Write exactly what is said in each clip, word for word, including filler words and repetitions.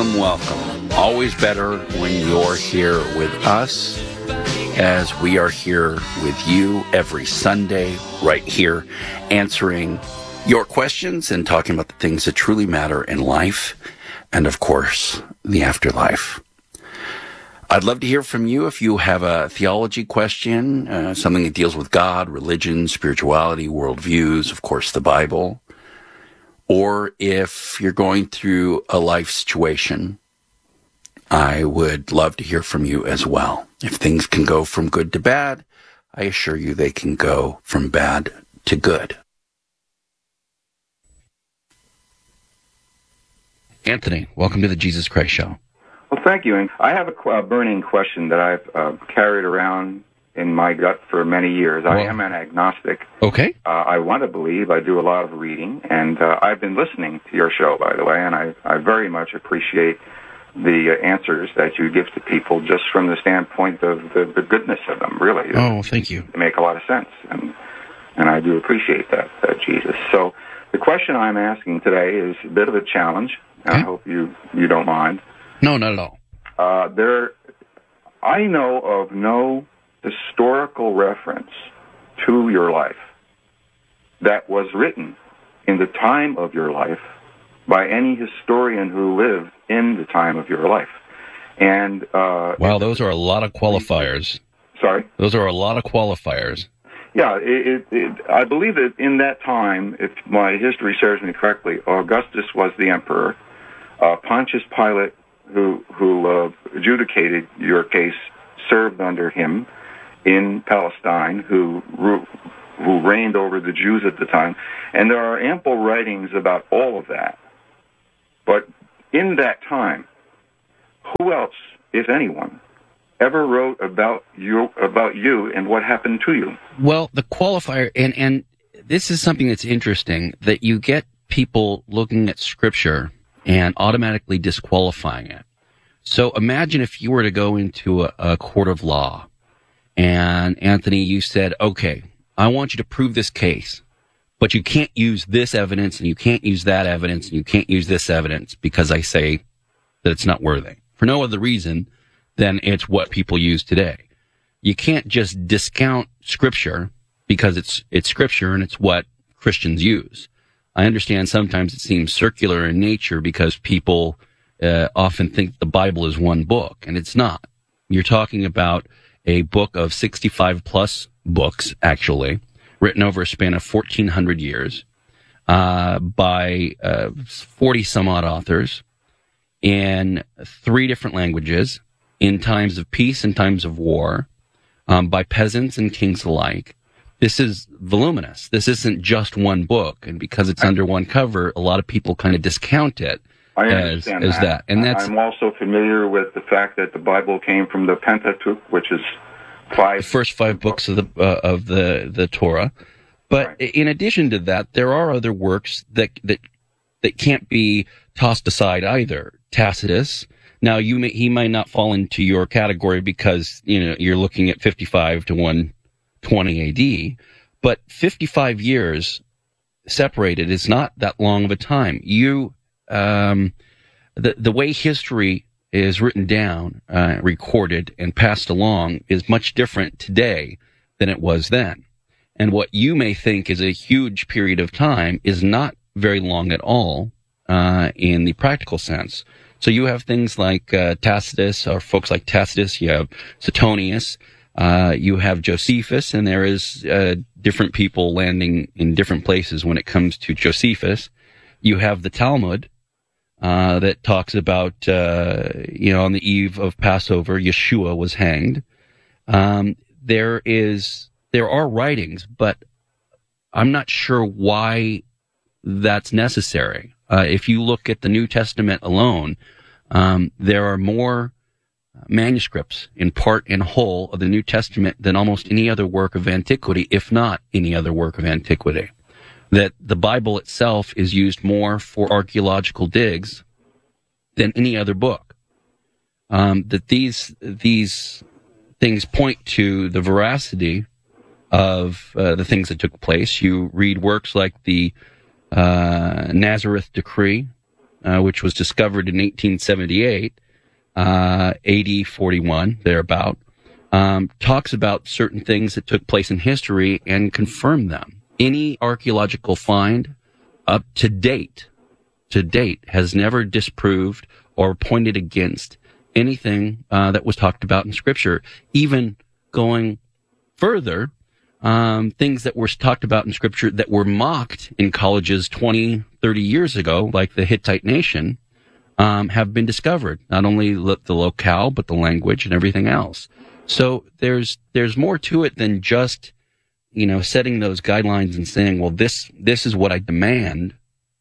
welcome, welcome. Always better when you're here with us, as we are here with you every Sunday, right here, answering your questions and talking about the things that truly matter in life, and of course, the afterlife. I'd love to hear from you if you have a theology question, uh, something that deals with God, religion, spirituality, worldviews, of course, the Bible. Or if you're going through a life situation, I would love to hear from you as well. If things can go from good to bad, I assure you they can go from bad to good. Anthony, welcome to the Jesus Christ Show. Well, thank you. And I have a uh, burning question that I've uh, carried around in my gut for many years. I well, am an agnostic. Okay. Uh, I want to believe. I do a lot of reading, and uh, I've been listening to your show, by the way, and I, I very much appreciate the uh, answers that you give to people just from the standpoint of the, the goodness of them, really. Oh, thank you. They make a lot of sense, and and I do appreciate that, uh, Jesus. So the question I'm asking today is a bit of a challenge. Okay. I hope you, you don't mind. No, not at all. Uh, there, I know of no historical reference to your life that was written in the time of your life by any historian who lived in the time of your life. And uh, wow, those are a lot of qualifiers. Sorry? Those are a lot of qualifiers. Yeah, it, it, it, I believe that in that time, if my history serves me correctly, Augustus was the emperor. Uh, Pontius Pilate, who, who uh, adjudicated your case, served under him in Palestine, who who reigned over the Jews at the time. And there are ample writings about all of that. But in that time, who else, if anyone, ever wrote about you about you and what happened to you? Well, the qualifier, and, and this is something that's interesting, that you get people looking at Scripture and automatically disqualifying it. So imagine if you were to go into a, a court of law, and Anthony, you said, okay, I want you to prove this case, but you can't use this evidence, and you can't use that evidence, and you can't use this evidence because I say that it's not worthy. For no other reason than it's what people use today. You can't just discount Scripture because it's it's Scripture and it's what Christians use. I understand sometimes it seems circular in nature because people uh, often think the Bible is one book, and it's not. You're talking about a book of sixty-five plus books, actually, written over a span of fourteen hundred years uh, by uh, forty some odd authors in three different languages, in times of peace and times of war, um, by peasants and kings alike. This is voluminous. This isn't just one book, and because it's under one cover, a lot of people kind of discount it. I as, understand as that. that. And that's, I'm also familiar with the fact that the Bible came from the Pentateuch, which is five... The first five books of the uh, of the, the Torah. But right. In addition to that, there are other works that that that can't be tossed aside either. Tacitus. Now, you may, he might not fall into your category because, you know, you're looking at fifty-five to one twenty A D, but fifty-five years separated is not that long of a time. You... Um, the the way history is written down, uh, recorded, and passed along is much different today than it was then. And what you may think is a huge period of time is not very long at all uh, in the practical sense. So you have things like uh, Tacitus, or folks like Tacitus. You have Suetonius. Uh, you have Josephus, and there is uh, different people landing in different places when it comes to Josephus. You have the Talmud. Uh, that talks about, uh, you know, on the eve of Passover, Yeshua was hanged. Um, there is, there are writings, but I'm not sure why that's necessary. Uh, if you look at the New Testament alone, um, there are more manuscripts in part and whole of the New Testament than almost any other work of antiquity, if not any other work of antiquity. That the Bible itself is used more for archaeological digs than any other book. Um, that these these things point to the veracity of uh, the things that took place. You read works like the uh, Nazareth Decree, uh, which was discovered in eighteen seventy-eight, uh, A D forty-one, thereabout, um, talks about certain things that took place in history and confirmed them. Any archaeological find up to date, to date, has never disproved or pointed against anything uh, that was talked about in Scripture. Even going further, um, things that were talked about in Scripture that were mocked in colleges twenty, thirty years ago, like the Hittite nation, um, have been discovered. Not only lo- the locale, but the language and everything else. So there's there's more to it than just, you know, setting those guidelines and saying, well, this this is what I demand.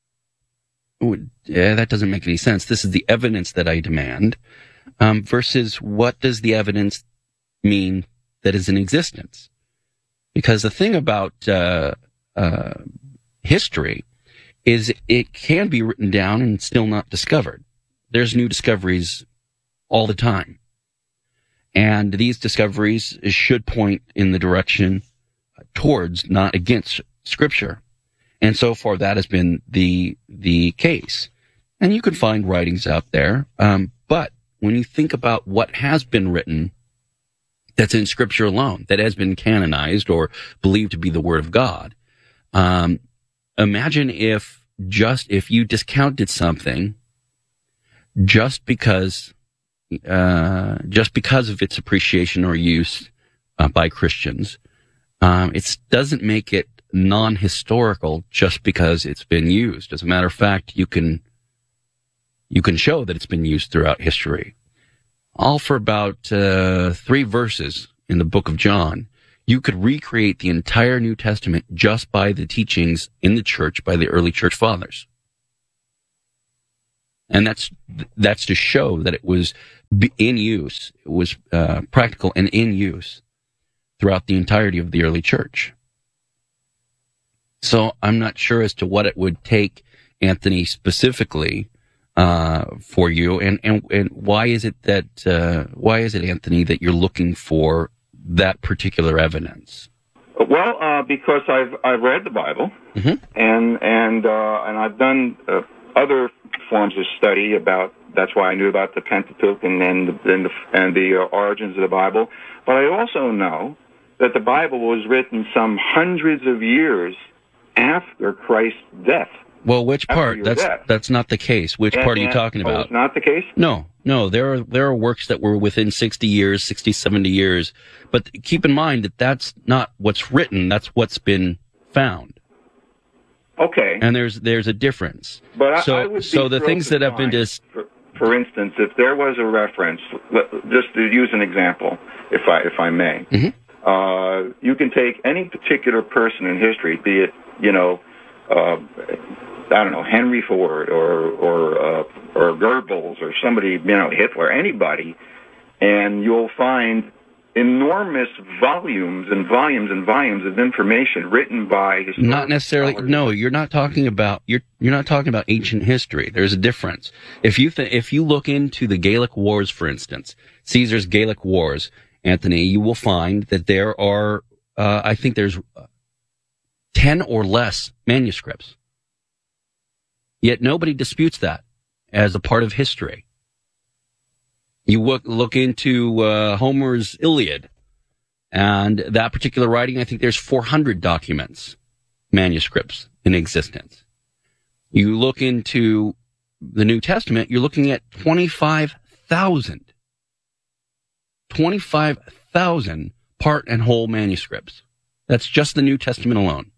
Yeah, that doesn't make any sense. This is the evidence that I demand, um, versus what does the evidence mean that is in existence? Because the thing about uh, uh, history is it can be written down and still not discovered. There's new discoveries all the time. And these discoveries should point in the direction towards, not against, Scripture. And so far that has been the the case. And you can find writings out there, um, but when you think about what has been written that's in Scripture alone, that has been canonized or believed to be the Word of God, um, imagine if just if you discounted something just because uh, just because of its appreciation or use uh, by Christians. Um, it doesn't make it non-historical just because it's been used. As a matter of fact, you can you can show that it's been used throughout history. All for about uh, three verses in the book of John, you could recreate the entire New Testament just by the teachings in the church by the early church fathers. And that's that's to show that it was in use, it was uh, practical and in use throughout the entirety of the early church. So I'm not sure as to what it would take, Anthony, specifically uh, for you, and, and and why is it that uh, why is it, Anthony, that you're looking for that particular evidence? Well, uh, because I've I've read the Bible, mm-hmm. and and uh, and I've done uh, other forms of study about. That's why I knew about the Pentateuch and then the, and the, and the uh, origins of the Bible. But I also know that the Bible was written some hundreds of years after Christ's death. Well, which part? That's death. That's not the case. Which and, part are you talking and, about? Oh, it's not the case? No, no. There are there are works that were within sixty years, sixty, seventy years. But keep in mind that that's not what's written. That's what's been found. Okay. And there's there's a difference. But I, so I would so the things that have been dis- for, for instance, if there was a reference, just to use an example, if I if I may. Mm-hmm. Uh, you can take any particular person in history, be it, you know, uh, I don't know, Henry Ford or or uh, or Goebbels or somebody, you know, Hitler, anybody, and you'll find enormous volumes and volumes and volumes of information written by historians. Not necessarily. No, you're not talking about you're you're not talking about ancient history. There's a difference. If you th- if you look into the Gallic Wars, for instance, Caesar's Gallic Wars, Anthony, you will find that there are, uh, I think there's ten or less manuscripts. Yet nobody disputes that as a part of history. You look, look into uh, Homer's Iliad, and that particular writing, I think there's four hundred documents, manuscripts in existence. You look into the New Testament, you're looking at twenty-five thousand. twenty-five thousand part and whole manuscripts. That's just the New Testament alone.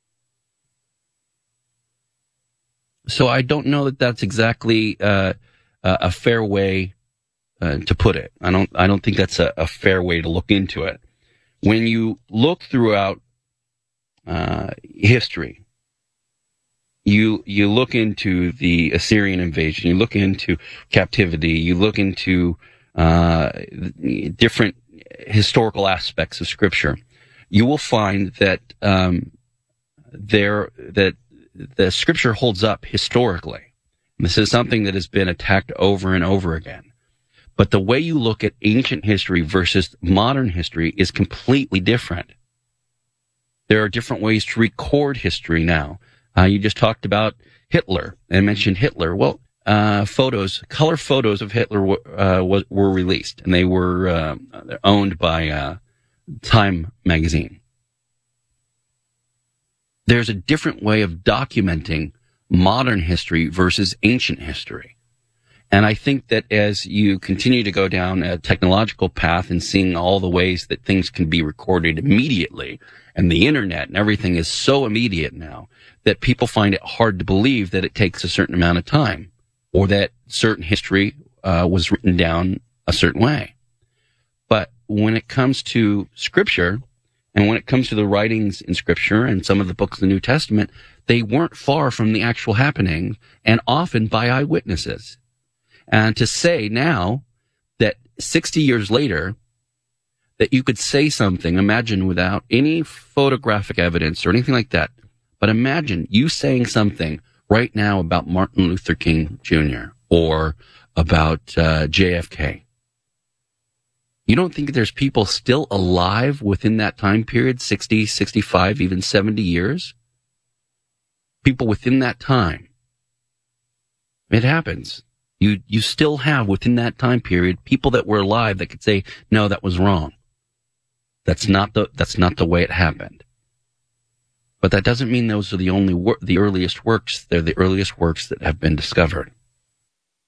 So I don't know that that's exactly uh, a fair way uh, to put it. I don't. I don't think that's a, a fair way to look into it. When you look throughout uh, history, you you look into the Assyrian invasion. You look into captivity. You look into uh, different historical aspects of Scripture. You will find that um, there that the Scripture holds up historically. This is something that has been attacked over and over again. But the way you look at ancient history versus modern history is completely different. There are different ways to record history now. Uh, you just talked about Hitler and mentioned Hitler. Well, uh, photos, color photos of Hitler uh, was, were released, and they were uh, owned by uh, Time magazine. There's a different way of documenting modern history versus ancient history. And I think that as you continue to go down a technological path and seeing all the ways that things can be recorded immediately, and the internet and everything is so immediate now, that people find it hard to believe that it takes a certain amount of time, or that certain history uh, was written down a certain way. But when it comes to Scripture, and when it comes to the writings in Scripture and some of the books of the New Testament, they weren't far from the actual happening, and often by eyewitnesses. And to say now that sixty years later, that you could say something, imagine without any photographic evidence or anything like that, but imagine you saying something right now about Martin Luther King Junior or about uh, J F K. You don't think there's people still alive within that time period, sixty, sixty-five, even seventy years? People within that time. It happens. You you still have within that time period people that were alive that could say, no, that was wrong. That's not the that's not the way it happened. But that doesn't mean those are the only wor- the earliest works. They're the earliest works that have been discovered.